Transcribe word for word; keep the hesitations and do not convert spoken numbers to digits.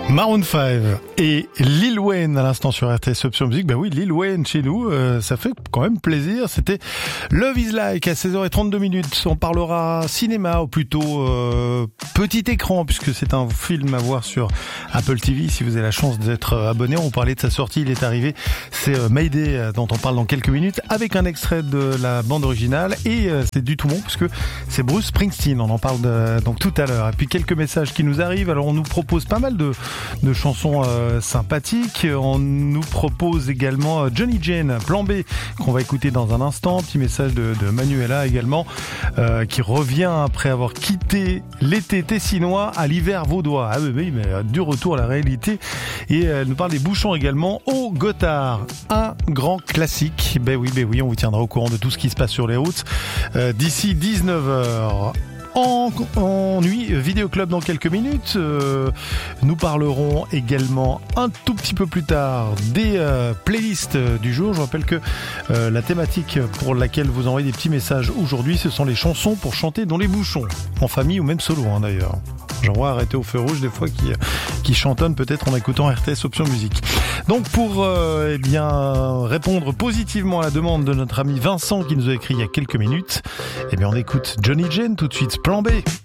Maroon cinq et Lil Wayne à l'instant sur R T S Option Musique. Ben oui, Lil Wayne chez nous, euh, ça fait quand même plaisir. C'était Love is Like à seize heures trente-deux minutes. On parlera cinéma ou plutôt euh, petit écran puisque c'est un film à voir sur Apple T V. Si vous avez la chance d'être abonné, on parlait de sa sortie, il est arrivé. C'est euh, Mayday dont on parle dans quelques minutes avec un extrait de la bande originale et euh, c'est du tout bon puisque c'est Bruce Springsteen. On en parle de, donc tout à l'heure. Et puis quelques messages qui nous arrivent. Alors on nous propose pas mal de de chansons euh, sympathiques. On nous propose également euh, Johnny Jane, Plan B, qu'on va écouter dans un instant. Petit message de, de Manuela également, euh, qui revient après avoir quitté l'été tessinois à l'hiver vaudois. Ah oui, oui, mais euh, du retour à la réalité. Et elle euh, nous parle des bouchons également au Gothard. Un grand classique. Ben oui, ben oui, on vous tiendra au courant de tout ce qui se passe sur les routes euh, d'ici dix-neuf heures. En, en nuit, Vidéo Club dans quelques minutes. Euh, nous parlerons également un tout petit peu plus tard des euh, playlists du jour. Je rappelle que euh, la thématique pour laquelle vous envoyez des petits messages aujourd'hui, ce sont les chansons pour chanter dans les bouchons, en famille ou même solo hein, d'ailleurs. J'en vois arrêter au feu rouge des fois qui, qui chantonnent peut-être en écoutant R T S Option Musique. Donc pour euh, eh bien répondre positivement à la demande de notre ami Vincent qui nous a écrit il y a quelques minutes, eh bien on écoute Johnny Jane tout de suite. Plan B.